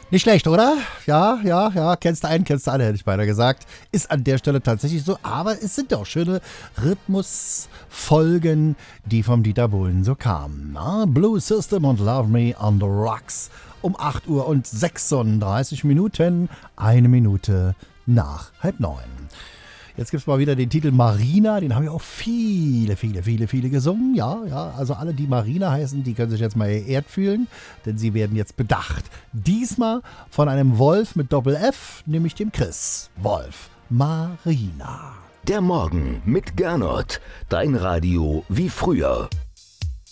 Nicht schlecht, oder? Ja, kennst du einen, kennst du alle, hätte ich beinahe gesagt. Ist an der Stelle tatsächlich so, aber es sind auch schöne Rhythmusfolgen, die vom Dieter Bohlen so kamen. Na? Blue System und Love Me on the Rocks um 8 Uhr und 36 Minuten, 1 Minute nach 8:30. Jetzt gibt es mal wieder den Titel Marina, den haben ja auch viele gesungen. Ja, also alle, die Marina heißen, die können sich jetzt mal geehrt fühlen, denn sie werden jetzt bedacht. Diesmal von einem Wolf mit Doppel-F, nämlich dem Chris Wolf. Marina. Der Morgen mit Gernot. Dein Radio wie früher.